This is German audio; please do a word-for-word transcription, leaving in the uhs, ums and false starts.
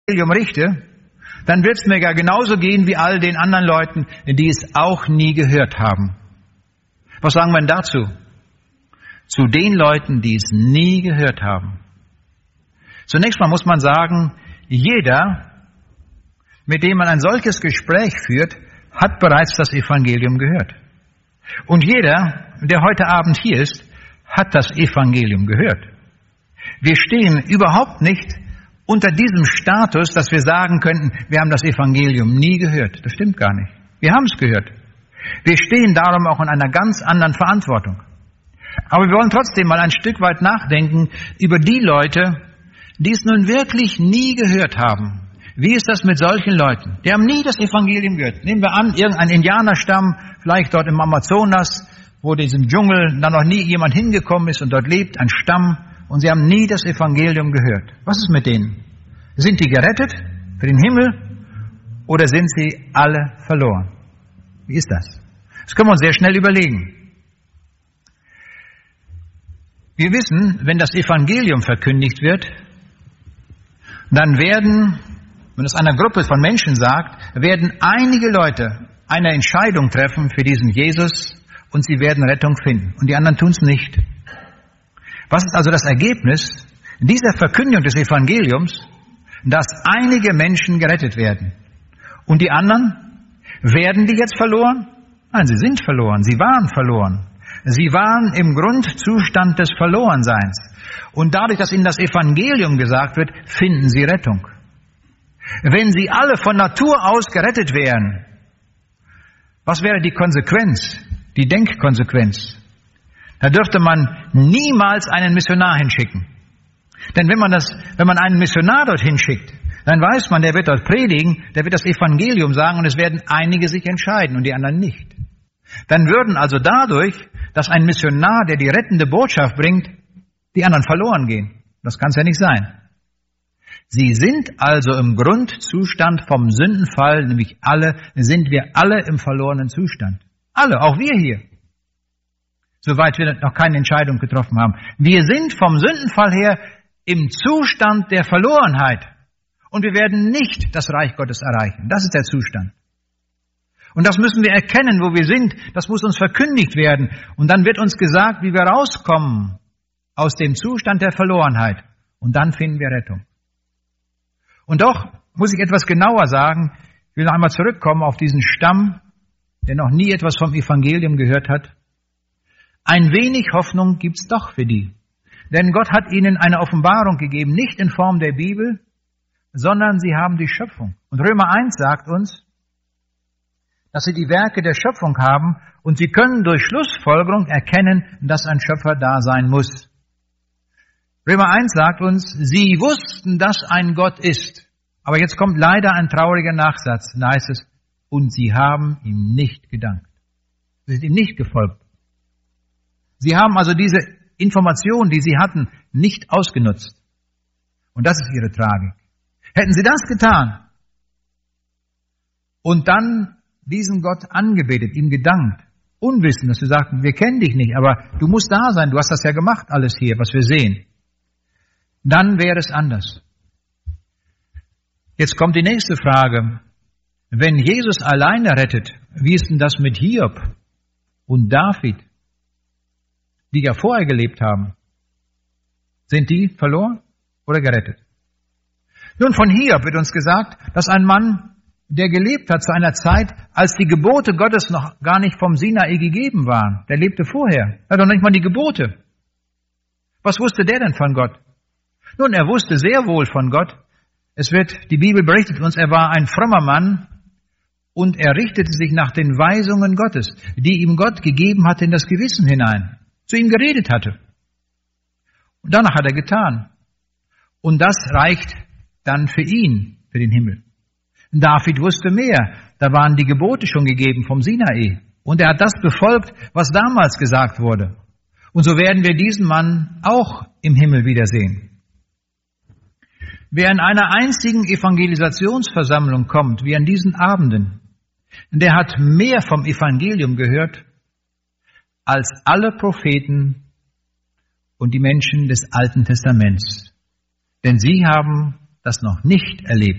Evangelium richte, dann wird es mir ja genauso gehen wie all den anderen Leuten, die es auch nie gehört haben. Was sagen wir denn dazu? Zu den Leuten, die es nie gehört haben. Zunächst mal muss man sagen, jeder, mit dem man ein solches Gespräch führt, hat bereits das Evangelium gehört. Und jeder, der heute Abend hier ist, hat das Evangelium gehört. Wir stehen überhaupt nicht unter diesem Status, dass wir sagen könnten, wir haben das Evangelium nie gehört. Das stimmt gar nicht. Wir haben es gehört. Wir stehen darum auch in einer ganz anderen Verantwortung. Aber wir wollen trotzdem mal ein Stück weit nachdenken über die Leute, die es nun wirklich nie gehört haben. Wie ist das mit solchen Leuten? Die haben nie das Evangelium gehört. Nehmen wir an, irgendein Indianerstamm, vielleicht dort im Amazonas, wo in diesem Dschungel da noch nie jemand hingekommen ist und dort lebt ein Stamm und sie haben nie das Evangelium gehört. Was ist mit denen? Sind die gerettet für den Himmel oder sind sie alle verloren? Wie ist das? Das können wir uns sehr schnell überlegen. Wir wissen, wenn das Evangelium verkündigt wird, dann werden, wenn es einer Gruppe von Menschen sagt, werden einige Leute eine Entscheidung treffen für diesen Jesus und sie werden Rettung finden. Und die anderen tun es nicht. Was ist also das Ergebnis dieser Verkündigung des Evangeliums? Dass einige Menschen gerettet werden. Und die anderen, werden die jetzt verloren? Nein, sie sind verloren. Sie waren verloren. Sie waren im Grundzustand des Verlorenseins. Und dadurch, dass ihnen das Evangelium gesagt wird, finden sie Rettung. Wenn sie alle von Natur aus gerettet wären, was wäre die Konsequenz, die Denkkonsequenz? Da dürfte man niemals einen Missionar hinschicken. Denn wenn man das, wenn man einen Missionar dorthin schickt, dann weiß man, der wird dort predigen, der wird das Evangelium sagen und es werden einige sich entscheiden und die anderen nicht. Dann würden also dadurch, dass ein Missionar, der die rettende Botschaft bringt, die anderen verloren gehen. Das kann es ja nicht sein. Sie sind also im Grundzustand vom Sündenfall, nämlich alle, sind wir alle im verlorenen Zustand. Alle, auch wir hier. Soweit wir noch keine Entscheidung getroffen haben. Wir sind vom Sündenfall her im Zustand der Verlorenheit. Und wir werden nicht das Reich Gottes erreichen. Das ist der Zustand. Und das müssen wir erkennen, wo wir sind. Das muss uns verkündigt werden. Und dann wird uns gesagt, wie wir rauskommen aus dem Zustand der Verlorenheit. Und dann finden wir Rettung. Und doch muss ich etwas genauer sagen. Ich will noch einmal zurückkommen auf diesen Stamm, der noch nie etwas vom Evangelium gehört hat. Ein wenig Hoffnung gibt's doch für die. Denn Gott hat ihnen eine Offenbarung gegeben, nicht in Form der Bibel, sondern sie haben die Schöpfung. Und Römer eins sagt uns, dass sie die Werke der Schöpfung haben und sie können durch Schlussfolgerung erkennen, dass ein Schöpfer da sein muss. Römer eins sagt uns, sie wussten, dass ein Gott ist. Aber jetzt kommt leider ein trauriger Nachsatz. Da heißt es, und sie haben ihm nicht gedankt. Sie sind ihm nicht gefolgt. Sie haben also diese Information, die sie hatten, nicht ausgenutzt. Und das ist ihre Tragik. Hätten sie das getan und dann diesen Gott angebetet, ihm gedankt, unwissend, dass sie sagten, wir kennen dich nicht, aber du musst da sein, du hast das ja gemacht, alles hier, was wir sehen, dann wäre es anders. Jetzt kommt die nächste Frage. Wenn Jesus alleine rettet, wie ist denn das mit Hiob und David, die ja vorher gelebt haben? Sind die verloren oder gerettet? Nun, von Hiob wird uns gesagt, dass ein Mann, der gelebt hat zu einer Zeit, als die Gebote Gottes noch gar nicht vom Sinai gegeben waren. Der lebte vorher. Er hat doch nicht mal die Gebote. Was wusste der denn von Gott? Nun, er wusste sehr wohl von Gott. Es wird, die Bibel berichtet uns, er war ein frommer Mann und er richtete sich nach den Weisungen Gottes, die ihm Gott gegeben hatte in das Gewissen hinein, zu ihm geredet hatte. Und danach hat er getan. Und das reicht dann für ihn, für den Himmel. David wusste mehr. Da waren die Gebote schon gegeben vom Sinai. Und er hat das befolgt, was damals gesagt wurde. Und so werden wir diesen Mann auch im Himmel wiedersehen. Wer in einer einzigen Evangelisationsversammlung kommt, wie an diesen Abenden, der hat mehr vom Evangelium gehört, als alle Propheten und die Menschen des Alten Testaments. Denn sie haben das noch nicht erlebt.